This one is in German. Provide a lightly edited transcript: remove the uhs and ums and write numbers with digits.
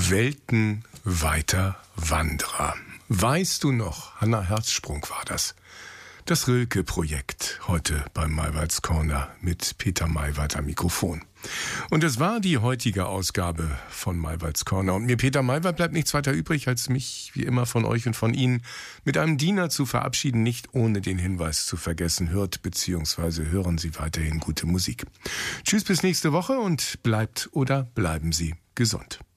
weltenweiter Wanderer. Weißt du noch, Hannah Herzsprung war das. Das Rilke-Projekt, heute beim Maywalds Corner mit Peter Maywald am Mikrofon. Und es war die heutige Ausgabe von Maywalds Corner. Und mir, Peter Maywald, bleibt nichts weiter übrig, als mich, wie immer, von euch und von Ihnen mit einem Diener zu verabschieden, nicht ohne den Hinweis zu vergessen. Hört bzw. hören Sie weiterhin gute Musik. Tschüss bis nächste Woche und bleibt oder bleiben Sie gesund.